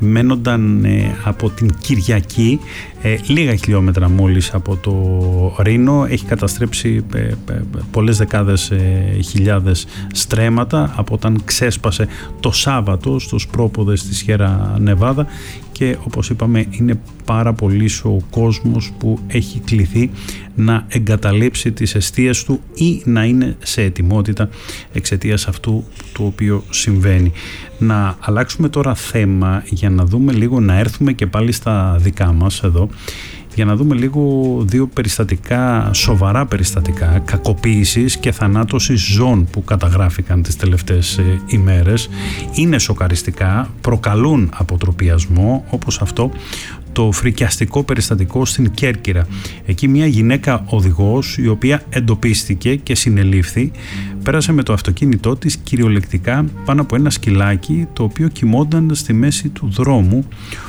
μένονταν από την Κυριακή, λίγα χιλιόμετρα μόλις από το Ρήνο. Έχει καταστρέψει πολλές δεκάδες χιλιάδες στρέμματα από όταν ξέσπασε το Σάββατο στους πρόποδες της Σιέρα Νεβάδα, και όπως είπαμε είναι πάρα πολύς ο κόσμος που έχει κληθεί να εγκαταλείψει τις εστίες του ή να είναι σε ετοιμότητα εξαιτίας αυτού το οποίο συμβαίνει. Να αλλάξουμε τώρα θέμα για να δούμε λίγο, να έρθουμε και πάλι στα δικά μας εδώ, για να δούμε λίγο δύο περιστατικά, σοβαρά περιστατικά κακοποίησης και θανάτωσης ζώων που καταγράφηκαν τις τελευταίες ημέρες. Είναι σοκαριστικά, προκαλούν αποτροπιασμό, όπως αυτό το φρικιαστικό περιστατικό στην Κέρκυρα. Εκεί μια γυναίκα οδηγός, η οποία εντοπίστηκε και συνελήφθη, πέρασε με το αυτοκίνητό της κυριολεκτικά πάνω από ένα σκυλάκι το οποίο κοιμόταν στη μέση του δρόμου.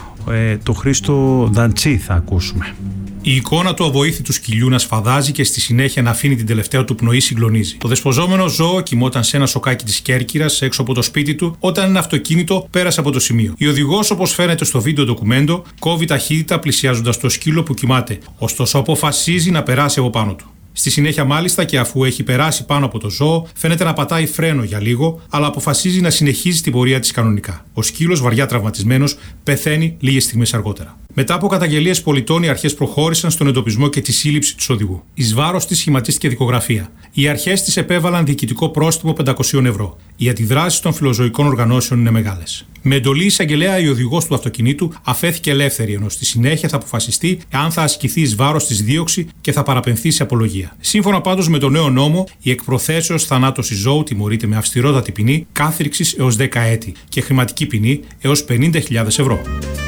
Το Χρήστο Δαντσί θα ακούσουμε. Η εικόνα του αβοήθητου σκυλιού να σφαδάζει και στη συνέχεια να αφήνει την τελευταία του πνοή συγκλονίζει. Το δεσποζόμενο ζώο κοιμόταν σε ένα σοκάκι της Κέρκυρας έξω από το σπίτι του όταν ένα αυτοκίνητο πέρασε από το σημείο. Η οδηγός, όπως φαίνεται στο βίντεο ντοκουμέντο, κόβει ταχύτητα πλησιάζοντας το σκύλο που κοιμάται, ωστόσο αποφασίζει να περάσει από πάνω του. Στη συνέχεια, μάλιστα, και αφού έχει περάσει πάνω από το ζώο, φαίνεται να πατάει φρένο για λίγο, αλλά αποφασίζει να συνεχίζει την πορεία της κανονικά. Ο σκύλος, βαριά τραυματισμένος, πεθαίνει λίγες στιγμές αργότερα. Μετά από καταγγελίες πολιτών, οι αρχές προχώρησαν στον εντοπισμό και τη σύλληψη του οδηγού. Εις βάρος της σχηματίστηκε δικογραφία. Οι αρχές της επέβαλαν διοικητικό πρόστιμο 500 ευρώ. Οι αντιδράσεις των φιλοζωικών οργανώσεων είναι μεγάλες. Με εντολή εισαγγελέα, η οδηγός του αυτοκινήτου αφέθηκε ελεύθερη, ενώ στη συνέχεια θα αποφασιστεί αν θα ασκηθεί εις βάρος της δίωξη και θα παραπεμφθεί σε απολογία. Σύμφωνα πάντως με τον νέο νόμο, η εκπροθέσεως θανάτωση ζώου τιμωρείται με αυστηρότατη ποινή κάθριξης έως 10 έτη και χρηματική ποινή έως 50.000 ευρώ.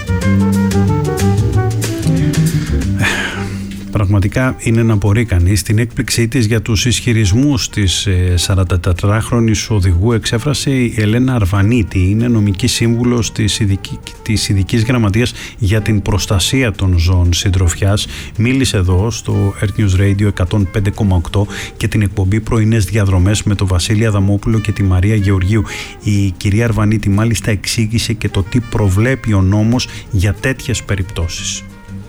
Πραγματικά είναι να απορεί κανείς την έκπληξή της για τους ισχυρισμούς της 44χρονης οδηγού. Εξέφρασε η Ελένα Αρβανίτη, είναι νομική σύμβουλος της Ειδικής Γραμματείας για την Προστασία των Ζώων Συντροφιάς. Μίλησε εδώ στο Earth News Radio 105,8 και την εκπομπή Πρωινές Διαδρομές με τον Βασίλη Αδαμόπουλο και τη Μαρία Γεωργίου. Η κυρία Αρβανίτη μάλιστα εξήγησε και το τι προβλέπει ο νόμος για τέτοιες περιπτώσεις.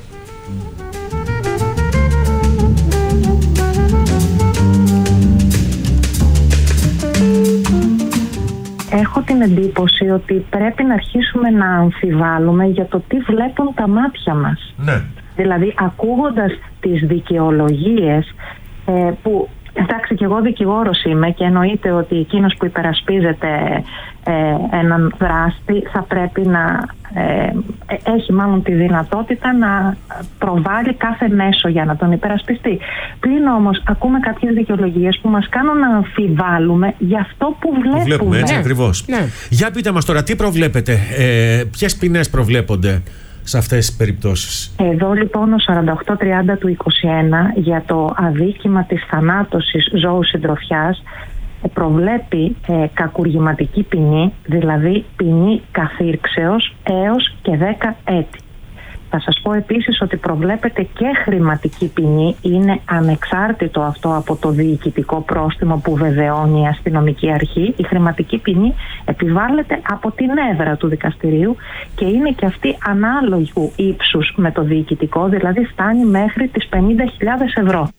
Έχω την εντύπωση ότι πρέπει να αρχίσουμε να αμφιβάλλουμε για το τι βλέπουν τα μάτια μας. Ναι. Δηλαδή, ακούγοντας τις δικαιολογίες που, εντάξει, και εγώ δικηγόρος είμαι και εννοείται ότι εκείνος που υπερασπίζεται έναν δράστη θα πρέπει να έχει μάλλον τη δυνατότητα να προβάλλει κάθε μέσο για να τον υπερασπιστεί. Πλην όμως ακούμε κάποιες δικαιολογίες που μας κάνουν να αμφιβάλλουμε για αυτό που βλέπουμε. Έτσι ακριβώς. Ναι. Για πείτε μας τώρα, τι προβλέπετε, ποιες ποινές προβλέπονται σε αυτές τις περιπτώσεις? Εδώ λοιπόν ο 4830 του 21 για το αδίκημα της θανάτωσης ζώου συντροφιάς προβλέπει κακουργηματική ποινή, δηλαδή ποινή καθήρξεως έως και 10 έτη. Θα σας πω επίσης ότι προβλέπεται και χρηματική ποινή, είναι ανεξάρτητο αυτό από το διοικητικό πρόστιμο που βεβαιώνει η αστυνομική αρχή. Η χρηματική ποινή επιβάλλεται από την έδρα του δικαστηρίου και είναι και αυτή ανάλογου ύψους με το διοικητικό, δηλαδή φτάνει μέχρι τις 50.000 ευρώ.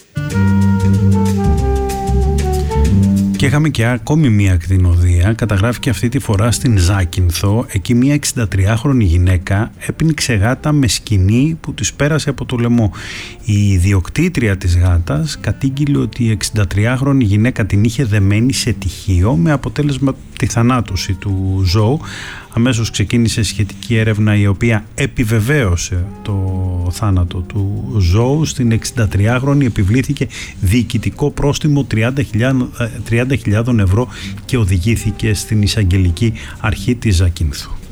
Και είχαμε και ακόμη μία ακτινοδία, καταγράφηκε αυτή τη φορά στην Ζάκυνθο. Εκεί μία 63χρονη γυναίκα έπινξε γάτα με σκοινί που της πέρασε από το λαιμό. Η ιδιοκτήτρια της γάτας κατήγγειλε ότι η 63χρονη γυναίκα την είχε δεμένη σε τυχείο με αποτέλεσμα τη θανάτωση του ζώου. Αμέσως ξεκίνησε σχετική έρευνα η οποία επιβεβαίωσε το θάνατο του ζώου. Στην 63χρονη επιβλήθηκε διοικητικό πρόστιμο 30.000 ευρώ και οδηγήθηκε στην εισαγγελική αρχή της Ζακίνθου.